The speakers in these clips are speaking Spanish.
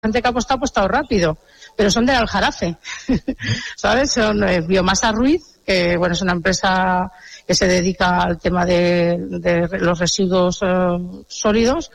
gente que ha apostado rápido, pero son del Aljarafe, ¿sabes? Son Biomasa Ruiz, que bueno, es una empresa que se dedica al tema de los residuos sólidos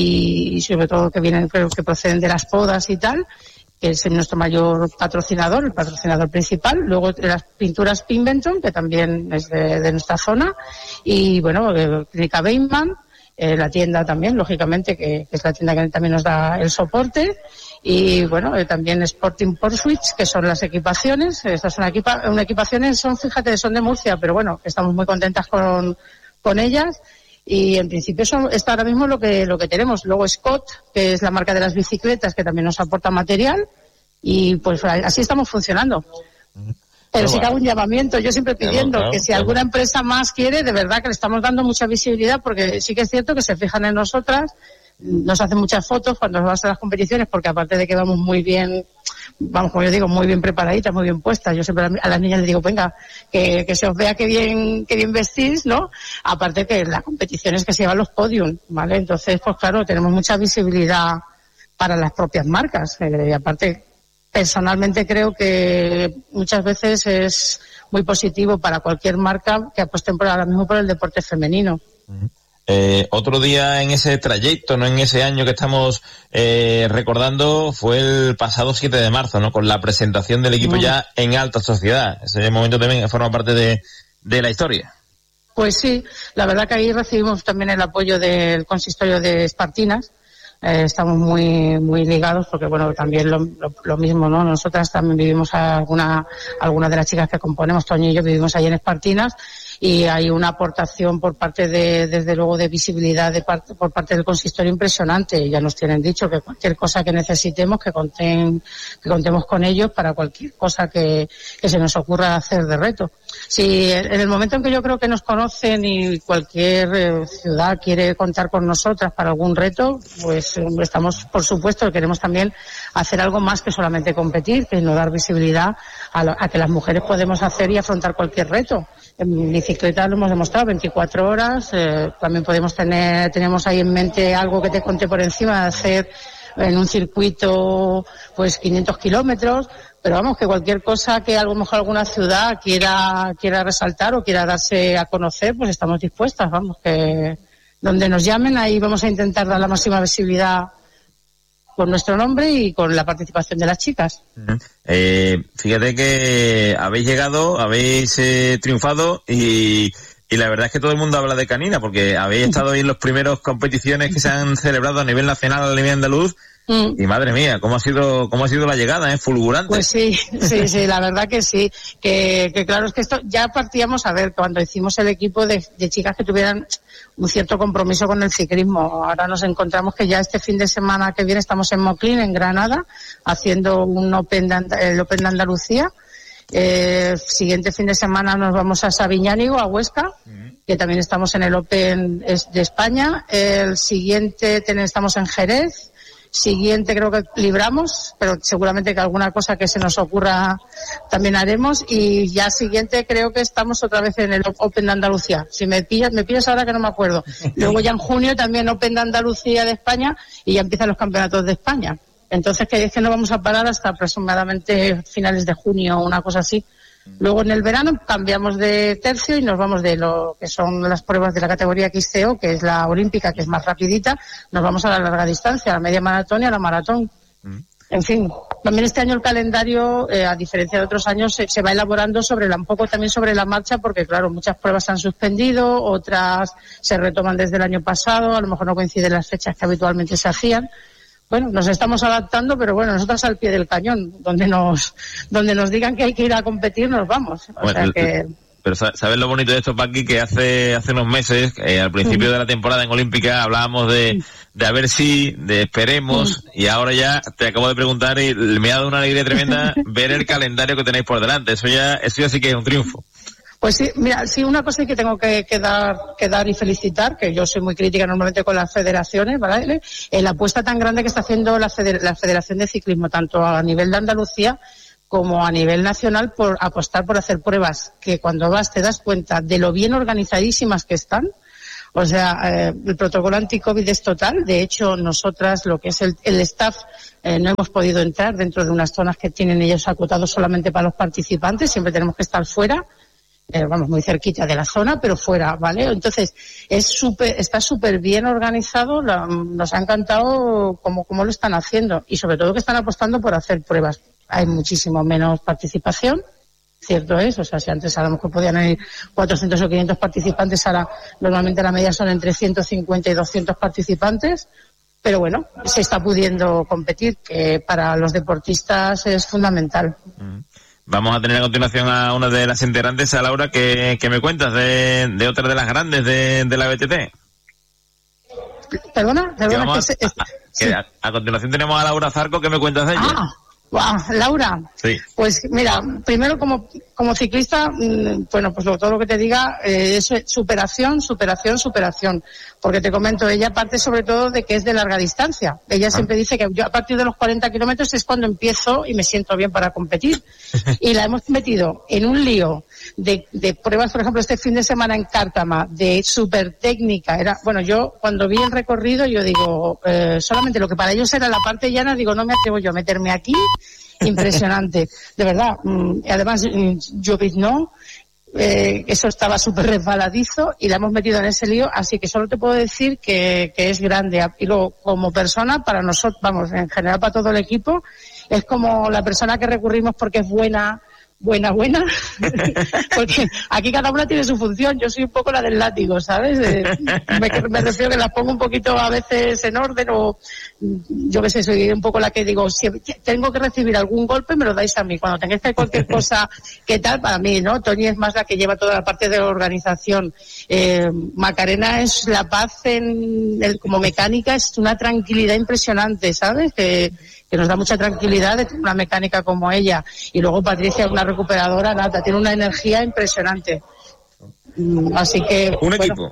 y sobre todo que vienen, creo que proceden de las podas y tal, que es nuestro mayor patrocinador, el patrocinador principal. Luego las pinturas Pinventon, que también es de nuestra zona, y bueno, Clínica Beinman, la tienda también, lógicamente, que es la tienda que también nos da el soporte, y bueno, también Sporting Pursuits, que son las equipaciones. Estas son equipaciones, fíjate, son de Murcia, pero bueno, estamos muy contentas con ellas. Y en principio está ahora mismo lo que tenemos. Luego Scott, que es la marca de las bicicletas, que también nos aporta material, y pues así estamos funcionando. Pero sí que hago un llamamiento, yo siempre pidiendo que si alguna empresa más quiere, de verdad que le estamos dando mucha visibilidad, porque sí que es cierto que se fijan en nosotras, nos hacen muchas fotos cuando vamos a las competiciones, porque aparte de que vamos muy bien, como yo digo, muy bien preparaditas, muy bien puestas. Yo siempre a las niñas les digo, venga, que se os vea que bien vestís, ¿no? Aparte que las competiciones que se llevan los podiums, ¿vale? Entonces, pues claro, tenemos mucha visibilidad para las propias marcas. Y aparte, personalmente creo que muchas veces es muy positivo para cualquier marca que apuesten ahora mismo por el deporte femenino. Otro día en ese trayecto, no en ese año que estamos recordando, fue el pasado 7 de marzo, ¿no? Con la presentación del equipo ya en alta sociedad. Ese momento también forma parte de la historia. Pues sí, la verdad que ahí recibimos también el apoyo del consistorio de Espartinas. Estamos muy muy ligados porque bueno, también lo mismo, ¿no? Nosotras también vivimos alguna de las chicas que componemos, Toño y yo vivimos ahí en Espartinas, y hay una aportación por parte desde luego de visibilidad por parte del consistorio impresionante. Ya nos tienen dicho que cualquier cosa que necesitemos que contemos con ellos para cualquier cosa que se nos ocurra hacer de reto. Si en el momento en que yo creo que nos conocen y cualquier ciudad quiere contar con nosotras para algún reto, pues estamos, por supuesto, queremos también hacer algo más que solamente competir, que no dar visibilidad a que las mujeres podemos hacer y afrontar cualquier reto. En bicicleta lo hemos demostrado, 24 horas, también tenemos ahí en mente algo que te conté por encima, de hacer en un circuito pues 500 kilómetros, pero vamos, que cualquier cosa que a lo mejor alguna ciudad quiera resaltar o quiera darse a conocer, pues estamos dispuestas, vamos, que donde nos llamen ahí vamos a intentar dar la máxima visibilidad con nuestro nombre y con la participación de las chicas. Fíjate que habéis llegado, habéis triunfado y la verdad es que todo el mundo habla de Canina, porque habéis estado ahí en las primeras competiciones que se han celebrado a nivel nacional, a nivel andaluz, y madre mía, cómo ha sido la llegada, fulgurante. Pues sí, la verdad que sí, que claro, es que esto ya partíamos a ver cuando hicimos el equipo de chicas que tuvieran un cierto compromiso con el ciclismo. Ahora nos encontramos que ya este fin de semana que viene estamos en Moclín, en Granada, haciendo el Open de Andalucía. Siguiente fin de semana nos vamos a Sabiñánigo, a Huesca, que también estamos en el Open de España. El siguiente estamos en Jerez. Siguiente creo que libramos, pero seguramente que alguna cosa que se nos ocurra también haremos. Y ya siguiente creo que estamos otra vez en el Open de Andalucía. Si me pillas ahora que no me acuerdo. Luego ya en junio también Open de Andalucía de España y ya empiezan los campeonatos de España. Entonces que es que no vamos a parar hasta aproximadamente finales de junio o una cosa así. Luego en el verano cambiamos de tercio y nos vamos de lo que son las pruebas de la categoría XCO, que es la olímpica, que es más rapidita, nos vamos a la larga distancia, a la media maratón y a la maratón. En fin, también este año el calendario, a diferencia de otros años, se va elaborando un poco también sobre la marcha, porque claro, muchas pruebas se han suspendido, otras se retoman desde el año pasado, a lo mejor no coinciden las fechas que habitualmente se hacían. Bueno, nos estamos adaptando, pero bueno, nosotros al pie del cañón, donde nos digan que hay que ir a competir, nos vamos. Pero ¿sabes lo bonito de esto, Paqui? Que hace unos meses, al principio de la temporada en Olímpica, hablábamos de a ver si, de esperemos, y ahora ya te acabo de preguntar y me ha dado una alegría tremenda ver el calendario que tenéis por delante. Eso ya sí que es un triunfo. Pues sí, mira, sí, una cosa que tengo que dar y felicitar, que yo soy muy crítica normalmente con las federaciones, ¿vale? La apuesta tan grande que está haciendo la Federación de Ciclismo, tanto a nivel de Andalucía como a nivel nacional, por apostar por hacer pruebas que cuando vas te das cuenta de lo bien organizadísimas que están. O sea, el protocolo anti-COVID es total. De hecho, nosotras, lo que es el staff, no hemos podido entrar dentro de unas zonas que tienen ellos acotados solamente para los participantes. Siempre tenemos que estar fuera. Muy cerquita de la zona, pero fuera, ¿vale? Entonces, está súper bien organizado, nos ha encantado cómo lo están haciendo y sobre todo que están apostando por hacer pruebas. Hay muchísimo menos participación, cierto es, o sea, si antes a lo mejor podían ir 400 o 500 participantes, ahora normalmente la media son entre 150 y 200 participantes, pero bueno, se está pudiendo competir, que para los deportistas es fundamental. Vamos a tener a continuación a una de las integrantes, a Laura, que me cuentas de otra de las grandes de la BTT. Perdona, a continuación tenemos a Laura Zarco, ¿qué me cuentas de ella? Wow, Laura. Sí. Pues mira, primero como ciclista, bueno, pues todo lo que te diga es superación, porque te comento, ella parte sobre todo de que es de larga distancia. Ella siempre dice que yo a partir de los 40 kilómetros es cuando empiezo y me siento bien para competir. Y la hemos metido en un lío de pruebas, por ejemplo, este fin de semana en Cártama, de súper técnica. Yo cuando vi el recorrido, yo digo, solamente lo que para ellos era la parte llana, digo, no me atrevo yo a meterme aquí. Impresionante, de verdad. Además, lloviznó, eso estaba súper resbaladizo y la hemos metido en ese lío, así que solo te puedo decir que es grande. Y luego, como persona, para nosotros, en general para todo el equipo, es como la persona que recurrimos porque es buena, porque aquí cada una tiene su función. Yo soy un poco la del látigo, ¿sabes? Me refiero que las pongo un poquito a veces en orden, o yo qué sé, soy un poco la que digo, si tengo que recibir algún golpe me lo dais a mí, cuando tengáis que hacer cualquier cosa, ¿qué tal? Para mí, ¿no? Toñi es más la que lleva toda la parte de la organización. Macarena es la paz como mecánica, es una tranquilidad impresionante, ¿sabes? Que nos da mucha tranquilidad de tener una mecánica como ella. Y luego Patricia, una recuperadora nata, tiene una energía impresionante. Así que un equipo.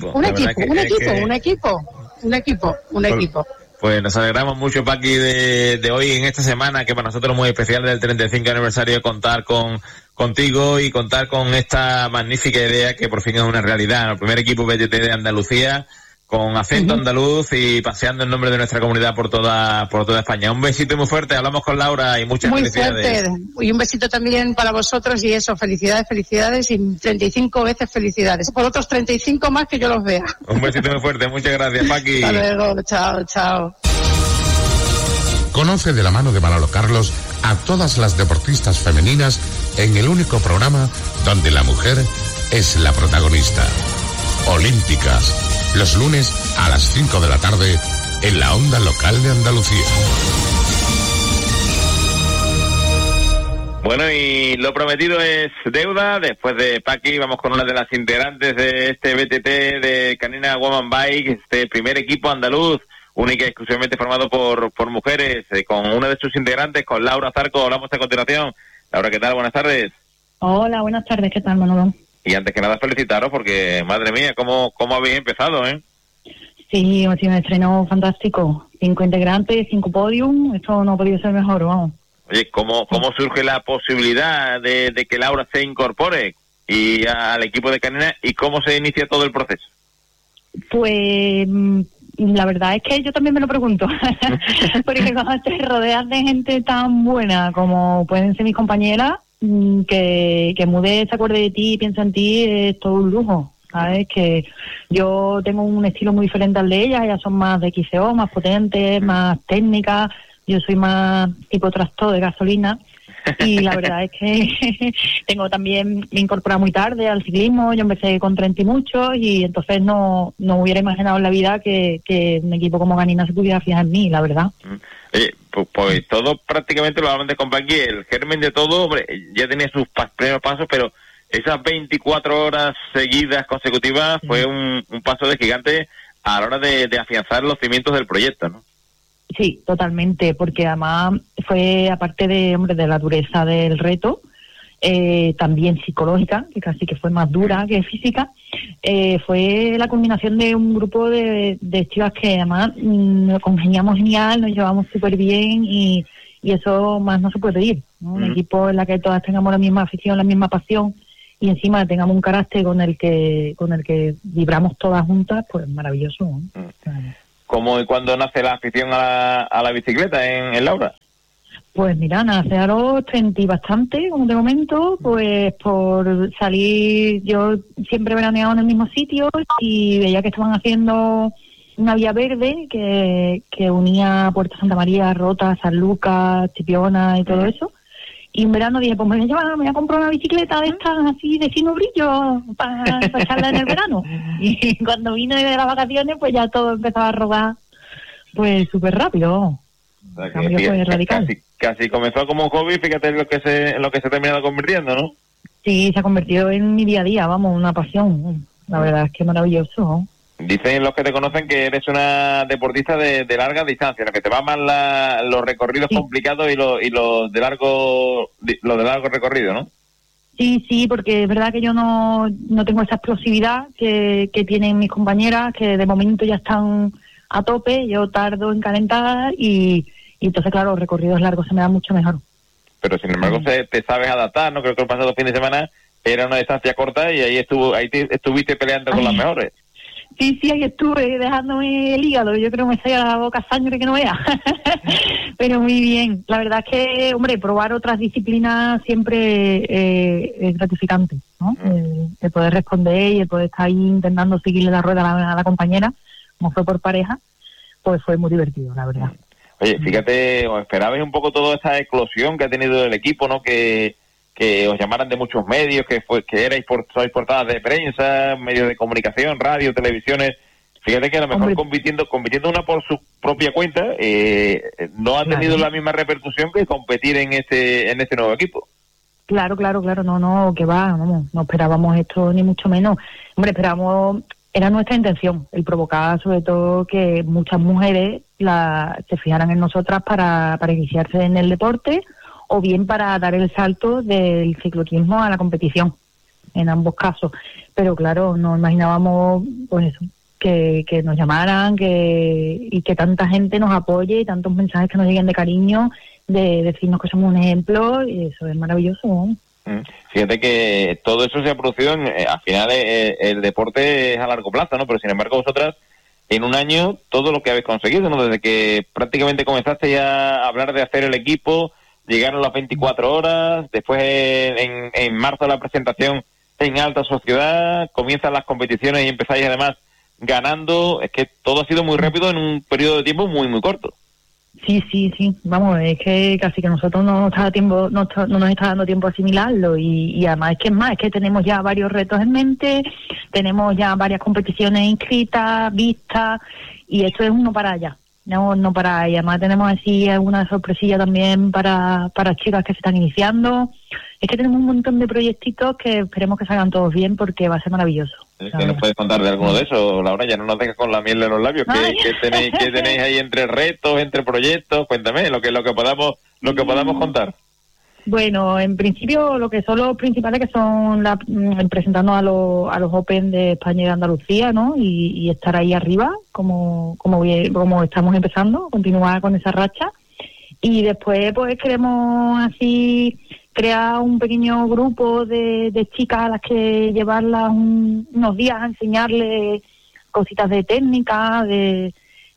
Pues nos alegramos mucho, Paqui, de hoy, en esta semana, que para nosotros es muy especial, del 35 aniversario, contar contigo y contar con esta magnífica idea que por fin es una realidad. El primer equipo BTT de Andalucía, con acento andaluz y paseando en nombre de nuestra comunidad por toda España. Un besito muy fuerte, hablamos con Laura y muchas felicidades. Muy fuerte, y un besito también para vosotros, y eso, felicidades y 35 veces felicidades. Por otros 35 más que yo los vea. Un besito muy fuerte, muchas gracias, Paqui. Hasta luego, chao. Conoce de la mano de Manolo Carlos a todas las deportistas femeninas en el único programa donde la mujer es la protagonista. Olímpicas. Los lunes a las 5 de la tarde en la onda local de Andalucía. Bueno, y lo prometido es deuda. Después de Paqui, vamos con una de las integrantes de este BTT de Canina Woman Bike, este primer equipo andaluz, única y exclusivamente formado por mujeres, con una de sus integrantes, con Laura Zarco. Hablamos a continuación. Laura, ¿qué tal? Buenas tardes. Hola, buenas tardes. ¿Qué tal, Manolo? Y antes que nada felicitaros porque, madre mía, ¿cómo habéis empezado, eh? Sí, ha sido un estreno fantástico. 5 integrantes, 5 podium, esto no ha podido ser mejor, vamos. Oye, ¿cómo surge la posibilidad de que Laura se incorpore al equipo de Canina y cómo se inicia todo el proceso? Pues la verdad es que yo también me lo pregunto, porque cuando te rodeas de gente tan buena como pueden ser mis compañeras, que Mude se acuerde de ti y piensa en ti, es todo un lujo, ¿sabes? Que yo tengo un estilo muy diferente al de ellas son más de XCO, más potentes, más técnicas, yo soy más tipo tractor de gasolina, y la verdad es que me incorporé muy tarde al ciclismo, yo empecé con 30 y muchos, y entonces no hubiera imaginado en la vida que un equipo como Canina se pudiera fijar en mí, la verdad. Oye, pues todo prácticamente lo hablan de Compaqui, el germen de todo, hombre, ya tenía sus primeros pasos, pero esas 24 horas seguidas, consecutivas, fue un paso de gigante a la hora de afianzar los cimientos del proyecto, ¿no? Sí, totalmente, porque además fue, aparte de la dureza del reto, también psicológica, que casi que fue más dura que física, fue la combinación de un grupo de chicas que además congeniamos genial, nos llevamos súper bien y eso más no se puede pedir, ¿no? Un equipo en la que todas tengamos la misma afición, la misma pasión y encima tengamos un carácter con el que vibramos todas juntas, pues maravilloso, ¿no? ¿Cómo y cuándo nace la afición a la bicicleta en Laura? Pues mira, nace a los 30 y bastante, como te comento, pues por salir, yo siempre veraneaba en el mismo sitio y veía que estaban haciendo una vía verde que unía Puerto Santa María, Rota, San Lucas, Chipiona y todo eso. Y en verano dije, pues me voy a comprar una bicicleta de estas así de fino brillo para echarla en el verano. Y cuando vine de las vacaciones, pues ya todo empezaba a rodar pues súper rápido. O sea, que fue radical. Casi comenzó como un hobby, fíjate en lo que se ha terminado convirtiendo, ¿no? Sí, se ha convertido en mi día a día, vamos, una pasión. La verdad es que maravilloso. Dicen los que te conocen que eres una deportista de larga distancia, lo que te va más los recorridos complicados y los de largo recorrido, ¿no? Sí, porque es verdad que yo no tengo esa explosividad que tienen mis compañeras, que de momento ya están a tope, yo tardo en calentar y entonces, claro, los recorridos largos se me dan mucho mejor. Pero sin embargo te sabes adaptar, ¿no? Creo que el pasado fin de semana era una distancia corta y ahí estuviste peleando con las mejores. Sí, ahí estuve dejándome el hígado, yo creo que me salía la boca sangre que no vea. Pero muy bien, la verdad es que, hombre, probar otras disciplinas siempre es gratificante, ¿no? El poder responder y el poder estar ahí intentando seguirle la rueda a la compañera, como fue por pareja, pues fue muy divertido, la verdad. Oye, fíjate, os esperabais un poco toda esta eclosión que ha tenido el equipo, ¿no? Que os llamaran de muchos medios, que sois portadas de prensa, medios de comunicación, radio, televisiones. Fíjate que a lo mejor compitiendo una por su propia cuenta, no ha tenido la misma repercusión que competir en este nuevo equipo. Claro, no, que va, no esperábamos esto ni mucho menos. Hombre, era nuestra intención, el provocar sobre todo que muchas mujeres se fijaran en nosotras para iniciarse en el deporte o bien para dar el salto del cicloturismo a la competición, en ambos casos. Pero claro, no imaginábamos pues eso, que nos llamaran y que tanta gente nos apoye y tantos mensajes que nos lleguen de cariño, de decirnos que somos un ejemplo, y eso es maravilloso, ¿no? Fíjate que todo eso se ha producido, al final el deporte es a largo plazo, ¿no? Pero sin embargo vosotras, en un año, todo lo que habéis conseguido, ¿no? Desde que prácticamente comenzaste ya a hablar de hacer el equipo, llegaron las 24 horas, después en marzo la presentación en Alta Sociedad, comienzan las competiciones y empezáis además ganando. Es que todo ha sido muy rápido en un periodo de tiempo muy, muy corto. Sí, vamos, es que casi que nosotros no nos está dando tiempo a asimilarlo y además es que tenemos ya varios retos en mente, tenemos ya varias competiciones inscritas, vistas, y esto es uno para allá. No para, y además tenemos así alguna sorpresilla también para chicas que se están iniciando. Es que tenemos un montón de proyectitos que esperemos que salgan todos bien porque va a ser maravilloso. ¿Qué nos puedes contar de alguno de esos, Laura? Ya no nos dejes con la miel de los labios. ¿Qué tenéis ahí entre retos, entre proyectos? Cuéntame lo que podamos contar. Bueno, en principio lo que son los principales, que son presentarnos a los Open de España y de Andalucía, ¿no? Y estar ahí arriba, como estamos empezando, continuar con esa racha. Y después pues queremos así crear un pequeño grupo de chicas a las que llevarlas unos días a enseñarles cositas de técnica, de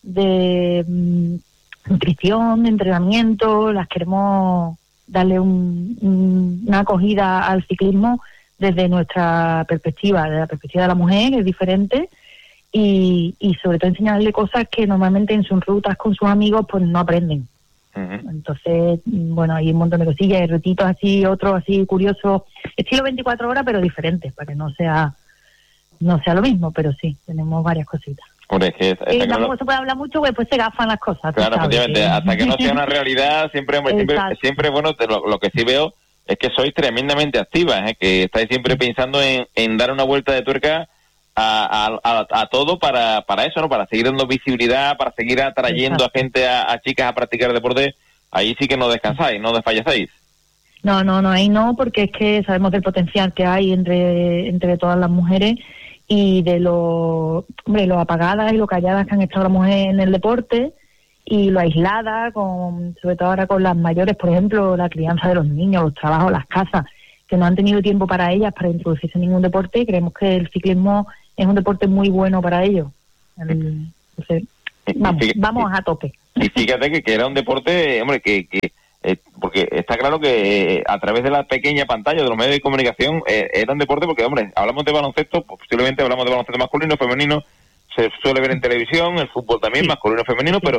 nutrición, de entrenamiento. Las queremos darle una acogida al ciclismo desde nuestra perspectiva, desde la perspectiva de la mujer, que es diferente, y sobre todo enseñarle cosas que normalmente en sus rutas con sus amigos pues no aprenden. Entonces, bueno, hay un montón de cosillas, hay retitos así, otros así curiosos, estilo 24 horas, pero diferentes, para que no sea lo mismo, pero sí, tenemos varias cositas. Hombre, es que tampoco se puede hablar mucho, porque después se gafan las cosas. Claro, efectivamente, hasta que no sea una realidad, siempre bueno, lo que sí veo es que sois tremendamente activas, que estáis siempre pensando en dar una vuelta de tuerca a todo para eso, ¿no? Para seguir dando visibilidad, para seguir atrayendo a gente, a chicas a practicar deporte. Ahí sí que no descansáis, no desfallecéis. No, ahí no, porque es que sabemos del potencial que hay entre todas las mujeres y de lo apagadas y lo calladas que han estado las mujeres en el deporte y lo aisladas, sobre todo ahora con las mayores, por ejemplo, la crianza de los niños, los trabajos, las casas, no han tenido tiempo para ellas para introducirse en ningún deporte, y creemos que el ciclismo es un deporte muy bueno para ellos. Entonces, vamos a tope. Y fíjate que era un deporte, hombre, porque está claro que a través de la pequeña pantalla de los medios de comunicación era un deporte, porque, hombre, hablamos de baloncesto, pues posiblemente hablamos de baloncesto masculino, femenino, se suele ver en televisión, el fútbol también, masculino, femenino, pero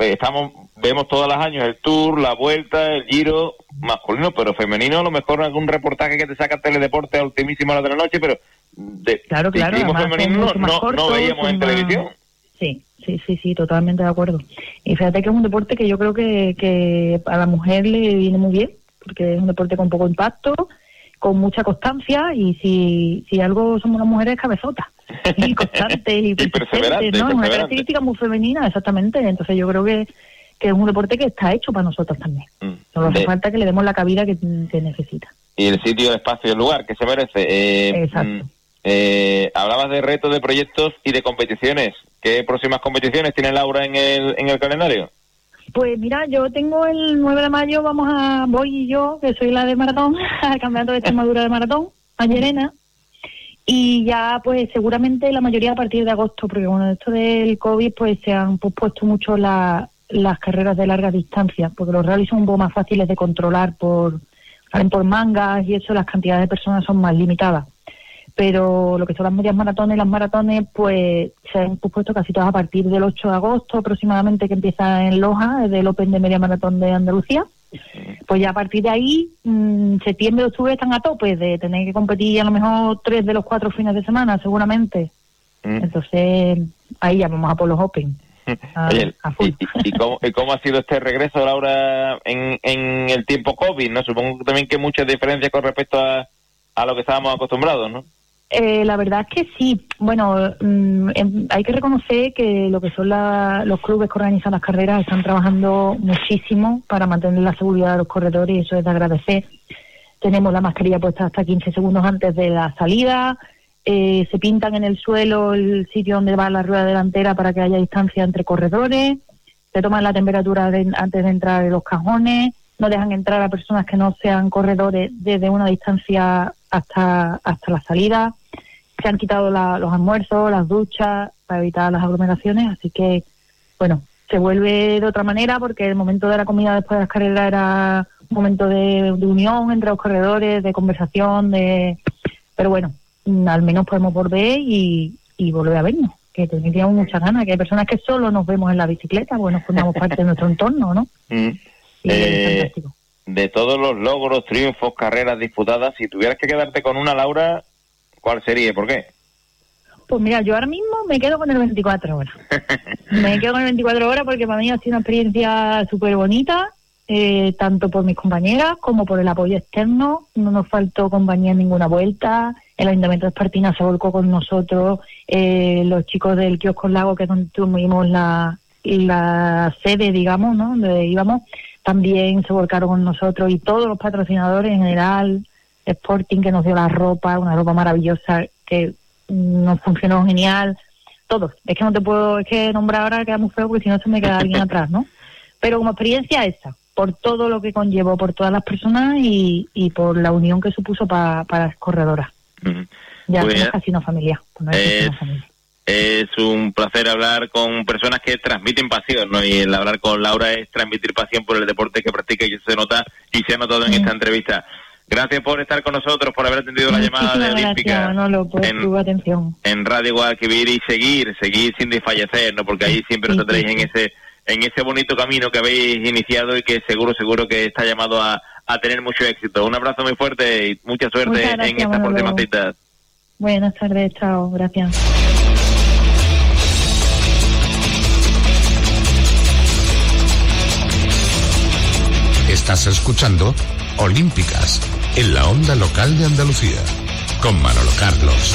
vemos todos los años el Tour, la Vuelta, el Giro, masculino, pero femenino, a lo mejor algún reportaje que te saca Teledeporte a ultimísima hora de la noche, pero claro, femenino no veíamos en televisión. Sí, totalmente de acuerdo. Y fíjate que es un deporte que yo creo que a la mujer le viene muy bien, porque es un deporte con poco impacto, con mucha constancia, y si algo somos las mujeres, cabezotas, y constantes, y perseverantes, ¿no? Es una característica muy femenina, exactamente. Entonces yo creo que es un deporte que está hecho para nosotros también. Solo hace falta que le demos la cabida que necesita. Y el sitio, el espacio, el lugar que se merece. Exacto. Hablabas de retos, de proyectos y de competiciones. ¿Qué próximas competiciones tiene Laura en el calendario? Pues mira, yo tengo el 9 de mayo, voy yo, que soy la de maratón, al campeonato de Extremadura de maratón, a Llerena, y ya pues seguramente la mayoría a partir de agosto, porque con esto del COVID pues se han pospuesto mucho las carreras de larga distancia, porque los rallies son un poco más fáciles de controlar, salen por mangas y eso, las cantidades de personas son más limitadas. Pero lo que son las medias maratones y las maratones, pues se han puesto casi todas a partir del 8 de agosto aproximadamente, que empieza en Loja, desde el Open de Media Maratón de Andalucía. Pues ya a partir de ahí, septiembre, octubre están a tope de tener que competir a lo mejor 3 de los 4 fines de semana, seguramente. Entonces, ahí ya vamos a por los Open. Oye, ¿y cómo ha sido este regreso, Laura, en el tiempo COVID, ¿no? Supongo también que muchas diferencias con respecto a lo que estábamos acostumbrados, ¿no? La verdad es que sí. Bueno, hay que reconocer que lo que son los clubes que organizan las carreras están trabajando muchísimo para mantener la seguridad de los corredores, y eso es de agradecer. Tenemos la mascarilla puesta hasta 15 segundos antes de la salida, se pintan en el suelo el sitio donde va la rueda delantera para que haya distancia entre corredores, se toman la temperatura antes de entrar en los cajones, no dejan entrar a personas que no sean corredores desde una distancia hasta la salida. Se han quitado los almuerzos, las duchas, para evitar las aglomeraciones, así que, bueno, se vuelve de otra manera, porque el momento de la comida después de las carreras era un momento de unión entre los corredores, de conversación, pero bueno, al menos podemos volver y volver a vernos, que teníamos muchas ganas, que hay personas que solo nos vemos en la bicicleta, bueno, formamos parte de nuestro entorno, ¿no? Y es fantástico. De todos los logros, triunfos, carreras disputadas, si tuvieras que quedarte con una, Laura, ¿cuál sería y por qué? Pues mira, yo ahora mismo me quedo con el 24 horas. Me quedo con el 24 horas porque para mí ha sido una experiencia súper bonita, tanto por mis compañeras como por el apoyo externo. No nos faltó compañía en ninguna vuelta. El Ayuntamiento de Espartina se volcó con nosotros. Los chicos del Kiosco Lago, que es donde tuvimos la sede, digamos, ¿no? Donde íbamos, también se volcaron con nosotros, y todos los patrocinadores en general, Sporting, que nos dio la ropa, una ropa maravillosa que nos funcionó genial, todos. Es que no te puedo, es que nombrar ahora queda muy feo porque si no se me queda alguien atrás, ¿no? Pero como experiencia esa, por todo lo que conllevó, por todas las personas y por la unión que supuso para las corredoras. Ya pues somos casi una familia. Es un placer hablar con personas que transmiten pasión, ¿no? Y el hablar con Laura es transmitir pasión por el deporte que practica, y eso se nota y se ha notado en esta entrevista. Gracias por estar con nosotros, por haber atendido la llamada de Olímpica en Radio Guadalquivir, y seguir sin desfallecer, ¿no? Porque ahí siempre os tendréis en ese bonito camino que habéis iniciado y que seguro que está llamado a tener mucho éxito. Un abrazo muy fuerte y mucha suerte en estas próximas citas. Buenas tardes, chao, gracias. Estás escuchando Olímpicas en la onda local de Andalucía con Manolo Carlos.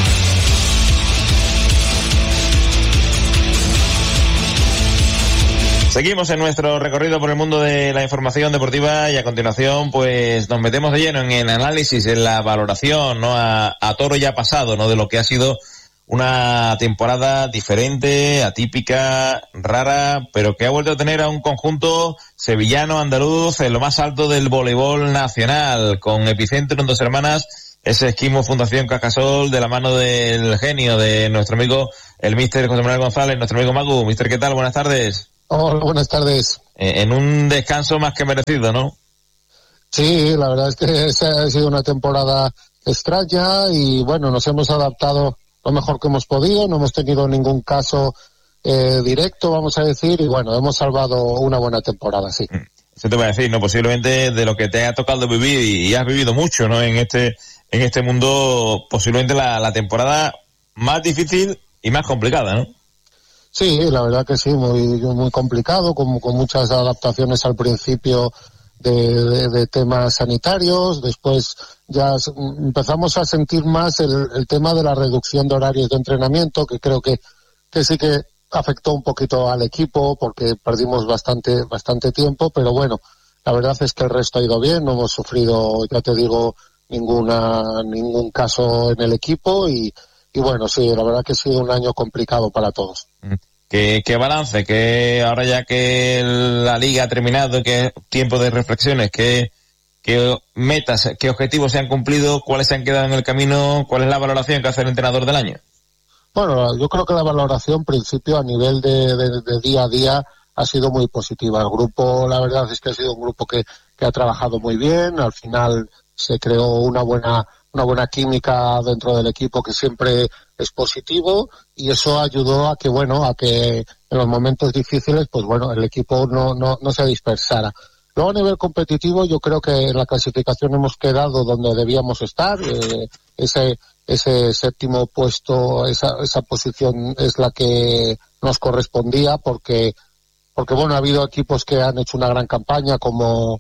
Seguimos en nuestro recorrido por el mundo de la información deportiva, y a continuación pues nos metemos de lleno en el análisis, en la valoración, ¿no? A toro ya pasado, ¿no? De lo que ha sido una temporada diferente, atípica, rara, pero que ha vuelto a tener a un conjunto sevillano, andaluz, en lo más alto del voleibol nacional, con epicentro en Dos Hermanas, ese Esquimo Fundación Cajasol, de la mano del genio de nuestro amigo, el míster José Manuel González, nuestro amigo Magu. Míster, ¿qué tal? Buenas tardes. Hola, buenas tardes. En un descanso más que merecido, ¿no? Sí, la verdad es que ha sido una temporada extraña y bueno, nos hemos adaptado lo mejor que hemos podido, no hemos tenido ningún caso directo, vamos a decir, y bueno, hemos salvado una buena temporada, sí. Eso te voy a decir, ¿no? Posiblemente de lo que te ha tocado vivir, y has vivido mucho, ¿no? En este mundo, posiblemente la temporada más difícil y más complicada, ¿no? Sí, la verdad que sí, muy complicado, con muchas adaptaciones al principio de temas sanitarios. Después ya empezamos a sentir más el tema de la reducción de horarios de entrenamiento, que creo que sí que afectó un poquito al equipo porque perdimos bastante tiempo, pero bueno, la verdad es que el resto ha ido bien, no hemos sufrido, ya te digo, ningún caso en el equipo y bueno, sí, la verdad que ha sido un año complicado para todos. ¿Qué balance? Que ahora ya que la liga ha terminado, que es tiempo de reflexiones, ¿qué metas, qué objetivos se han cumplido, cuáles se han quedado en el camino, cuál es la valoración que hace el entrenador del año? Bueno, yo creo que la valoración, principio, a nivel de día a día, ha sido muy positiva. El grupo, la verdad es que ha sido un grupo que ha trabajado muy bien. Al final se creó una buena química dentro del equipo que siempre es positivo y eso ayudó a que en los momentos difíciles, pues bueno, el equipo no se dispersara. Luego a nivel competitivo yo creo que en la clasificación hemos quedado donde debíamos estar, ese séptimo puesto, esa posición es la que nos correspondía porque bueno, ha habido equipos que han hecho una gran campaña como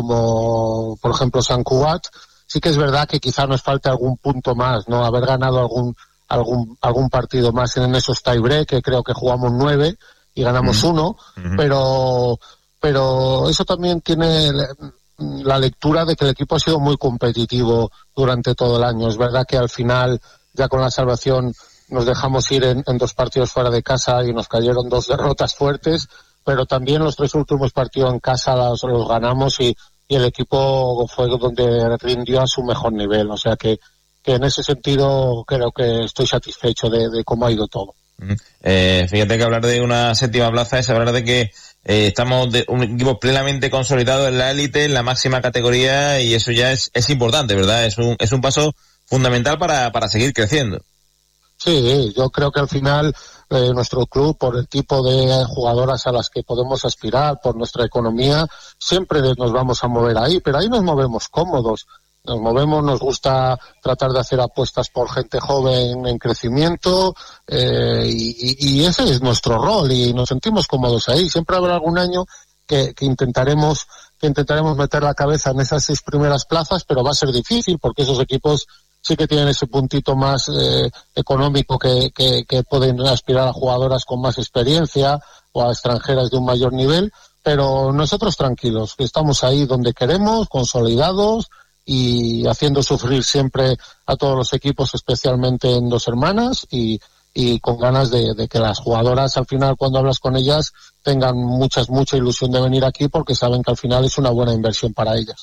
por ejemplo Sant Cugat. Sí que es verdad que quizá nos falte algún punto más, ¿no? Haber ganado algún partido más en esos tie-break, que creo que jugamos 9 y ganamos 1, pero eso también tiene la lectura de que el equipo ha sido muy competitivo durante todo el año. Es verdad que al final, ya con la salvación, nos dejamos ir en 2 partidos fuera de casa y nos cayeron 2 derrotas fuertes, pero también los 3 últimos partidos en casa los ganamos y el equipo fue donde rindió a su mejor nivel. O sea que en ese sentido creo que estoy satisfecho de cómo ha ido todo. Fíjate que hablar de una séptima plaza es hablar de que estamos de un equipo plenamente consolidado en la élite, en la máxima categoría, y eso ya es importante, ¿verdad? Es un paso fundamental para seguir creciendo. Sí, yo creo que al final nuestro club, por el tipo de jugadoras a las que podemos aspirar, por nuestra economía, siempre nos vamos a mover ahí, pero ahí nos movemos cómodos. Nos gusta tratar de hacer apuestas por gente joven en crecimiento y ese es nuestro rol y nos sentimos cómodos ahí. Siempre habrá algún año que intentaremos meter la cabeza en esas 6 primeras plazas, pero va a ser difícil porque esos equipos sí que tienen ese puntito más económico que pueden aspirar a jugadoras con más experiencia o a extranjeras de un mayor nivel, pero nosotros tranquilos, que estamos ahí donde queremos, consolidados y haciendo sufrir siempre a todos los equipos, especialmente en Dos Hermanas y con ganas de que las jugadoras al final cuando hablas con ellas tengan mucha ilusión de venir aquí porque saben que al final es una buena inversión para ellas.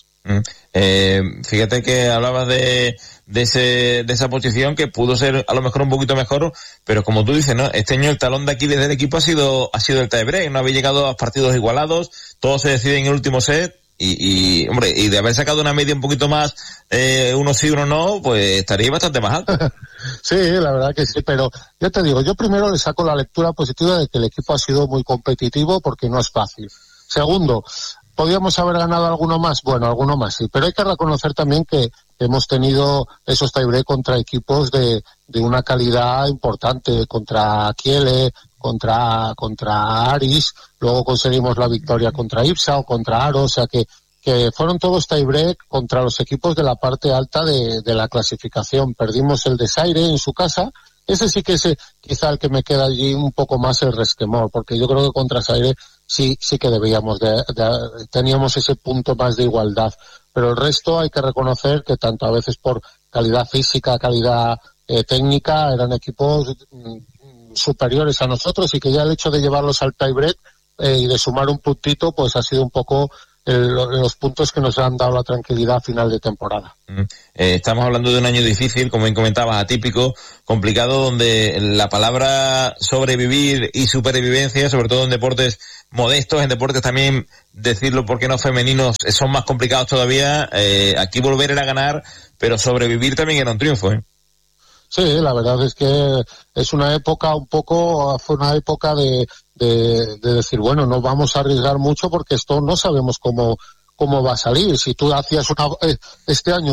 Fíjate que hablabas de esa posición que pudo ser a lo mejor un poquito mejor, pero como tú dices, ¿no? Este año el talón de aquí desde el equipo ha sido el tie-break, no había llegado a partidos igualados, todo se decide en el último set. Y de haber sacado una media un poquito más, uno sí, uno no, pues estaría bastante más alto. Sí, la verdad que sí, pero ya te digo, yo primero le saco la lectura positiva de que el equipo ha sido muy competitivo porque no es fácil. Segundo, ¿podríamos haber ganado alguno más? Bueno, alguno más sí, pero hay que reconocer también que hemos tenido esos tie-break contra equipos de una calidad importante, contra Kiele, contra Aris, luego conseguimos la victoria contra Ipsa o contra Aro, o sea que fueron todos tie-break contra los equipos de la parte alta de la clasificación. Perdimos el de Saire en su casa, ese sí que es quizá el que me queda allí un poco más el resquemor, porque yo creo que contra Saire sí que debíamos teníamos ese punto más de igualdad, pero el resto hay que reconocer que tanto a veces por calidad física, calidad técnica eran equipos superiores a nosotros, y que ya el hecho de llevarlos al tie-break y de sumar un puntito, pues ha sido un poco los puntos que nos han dado la tranquilidad a final de temporada. Estamos hablando de un año difícil, como bien comentabas, atípico, complicado, donde la palabra sobrevivir y supervivencia, sobre todo en deportes modestos, en deportes también, decirlo por qué no femeninos, son más complicados todavía. Aquí volver era ganar, pero sobrevivir también era un triunfo, ¿eh? Sí, la verdad es que es una época fue una época de decir, bueno, no vamos a arriesgar mucho porque esto no sabemos cómo va a salir. Si tú hacías este año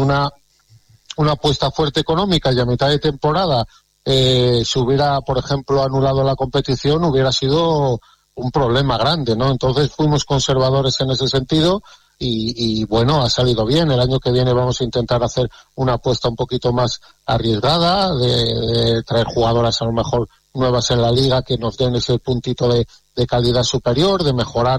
una apuesta fuerte económica y a mitad de temporada se hubiera, por ejemplo, anulado la competición, hubiera sido un problema grande, ¿no? Entonces fuimos conservadores en ese sentido. Y bueno, ha salido bien. El año que viene vamos a intentar hacer una apuesta un poquito más arriesgada, de traer jugadoras a lo mejor nuevas en la liga que nos den ese puntito de calidad superior, de mejorar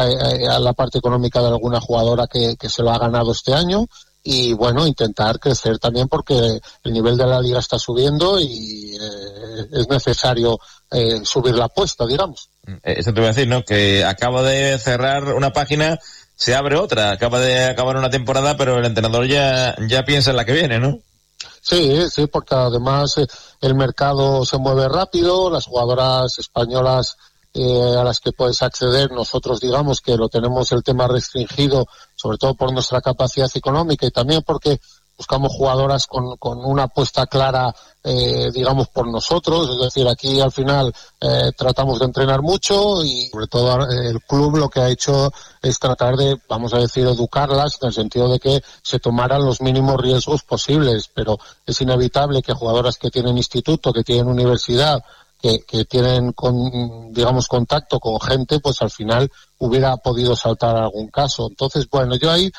a la parte económica de alguna jugadora que se lo ha ganado este año, y bueno, intentar crecer también porque el nivel de la liga está subiendo y es necesario subir la apuesta, digamos. Eso te voy a decir, ¿no? Que acaba de cerrar una página, se abre otra, acaba de acabar una temporada, pero el entrenador ya piensa en la que viene, ¿no? Sí, porque además el mercado se mueve rápido, las jugadoras españolas a las que puedes acceder, nosotros digamos que lo tenemos el tema restringido, sobre todo por nuestra capacidad económica y también porque buscamos jugadoras con una apuesta clara, digamos, por nosotros. Es decir, aquí al final tratamos de entrenar mucho y sobre todo el club lo que ha hecho es tratar de, vamos a decir, educarlas en el sentido de que se tomaran los mínimos riesgos posibles, pero es inevitable que jugadoras que tienen instituto, que tienen universidad, que tienen digamos contacto con gente, pues al final hubiera podido saltar algún caso. Entonces, bueno, yo ahí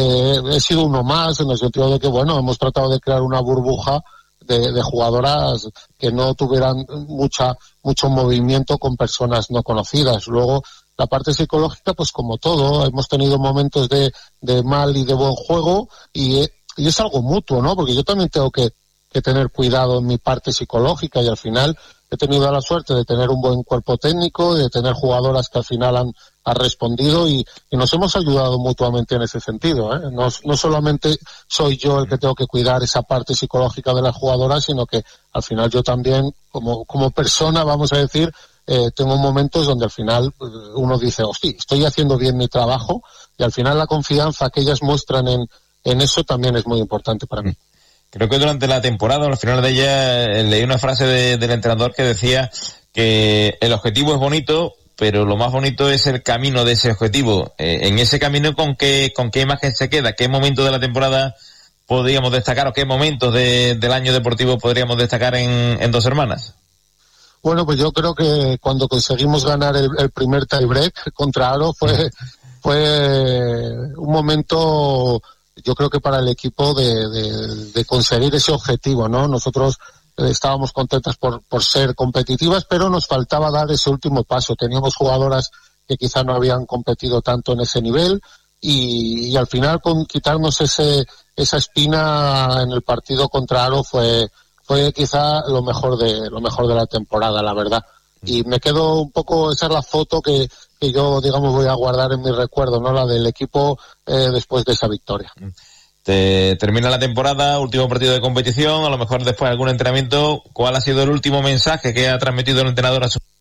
he sido uno más en el sentido de que, bueno, hemos tratado de crear una burbuja de jugadoras que no tuvieran mucho movimiento con personas no conocidas. Luego, la parte psicológica, pues como todo, hemos tenido momentos de mal y de buen juego y es algo mutuo, ¿no? Porque yo también tengo que tener cuidado en mi parte psicológica y al final he tenido la suerte de tener un buen cuerpo técnico, de tener jugadoras que al final han respondido y nos hemos ayudado mutuamente en ese sentido, ¿eh? No solamente soy yo el que tengo que cuidar esa parte psicológica de las jugadoras, sino que al final yo también, como persona, vamos a decir, tengo momentos donde al final uno dice, hostia, estoy haciendo bien mi trabajo, y al final la confianza que ellas muestran en eso también es muy importante para mí. Creo que durante la temporada, al final de ella, leí una frase del entrenador que decía que el objetivo es bonito, pero lo más bonito es el camino de ese objetivo. En ese camino, ¿con qué imagen se queda? ¿Qué momento de la temporada podríamos destacar o qué momentos del año deportivo podríamos destacar en Dos Hermanas? Bueno, pues yo creo que cuando conseguimos ganar el primer tiebreak contra Aro fue un momento, yo creo que para el equipo de conseguir ese objetivo, ¿no? Nosotros estábamos contentas por ser competitivas, pero nos faltaba dar ese último paso. Teníamos jugadoras que quizá no habían competido tanto en ese nivel y al final con quitarnos esa espina en el partido contra Aro fue quizá lo mejor de la temporada, la verdad. Y me quedo un poco, esa es la foto que yo, digamos, voy a guardar en mi recuerdo, ¿no? La del equipo después de esa victoria. Termina la temporada, último partido de competición, a lo mejor después de algún entrenamiento. ¿Cuál ha sido el último mensaje que ha transmitido el entrenador a su